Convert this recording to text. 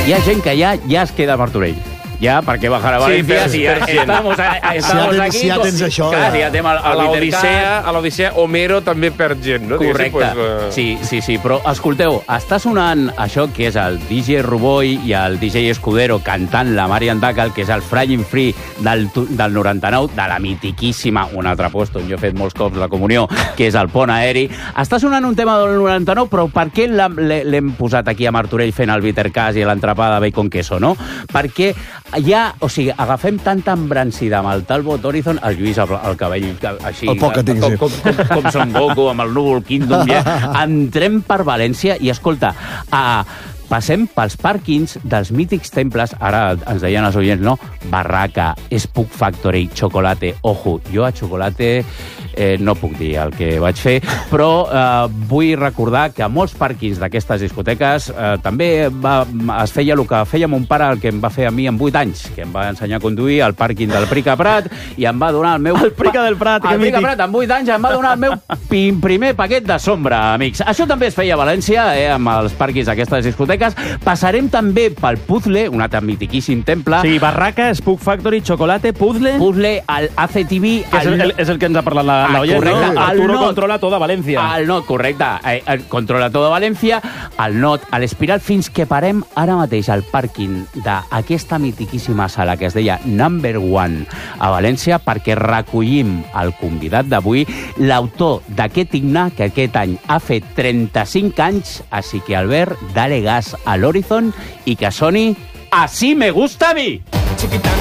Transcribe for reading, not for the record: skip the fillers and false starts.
Hi ha gent que ja es queda a Martorell. Ja, perquè bajar a València, Sí, si ja estamos aquí... Si ja tens això... Clar, si ja tenim A l'Odissea, Homero també perd gent, no? Correcte. Sí, però escolteu, està sonant això que és el DJ Ruboy i el DJ Escudero cantant la Marian Dacal, que és el Flying Free del 99, de la mitiquíssima, un altre post on jo he fet molts cops la comunió, que és el pont aeri. Està sonant un tema del 99, però per què l'hem posat aquí a Martorell fent el bittercàs i l'entrepà de bacon queso, no? Perquè ja, o sigui, agafem tanta embrancida amb el Talbot Horizon, el Lluís, el cabell així... El poc que tinc, sí. Com Son Goku, amb el núvol Kingdom, ja. Entrem per València i, escolta, passem pels pàrquings dels mítics temples, ara ens deien els oients, no? Barraca, Spook Factory, Chocolate. Ojo, jo a Chocolate no puc dir el que vaig fer, però vull recordar que a molts pàrquings d'aquestes discoteques també es feia el que feia mon pare, el que em va fer a mi amb 8 anys, que em va ensenyar a conduir al pàrquing del Prica Prat i em va donar el meu... El Prica del Prat, que mític. El Prica Prat, amb 8 anys, em va donar el meu primer paquet de sombra, amics. Això també es feia a València, amb els pàrquings d'aquestes discoteques. Passarem també pel Puzzle, un altre mitiquíssim temple. Sí, Barraca, Spook Factory, Chocolate, Puzzle... Puzzle, el ACTV... És el que ens ha parlat la oient, correcte, no? Arturo controla toda València. El NOT, correcte. Controla toda València. El NOT, a l'Espiral, fins que parem ara mateix al pàrquing d'aquesta mitiquíssima sala que es deia Number One a València, perquè recollim el convidat d'avui, l'autor d'aquest himne, que aquest any ha fet 35 anys, així que, Albert, dale gas a l'Horizon i que soni Así me gusta a mi.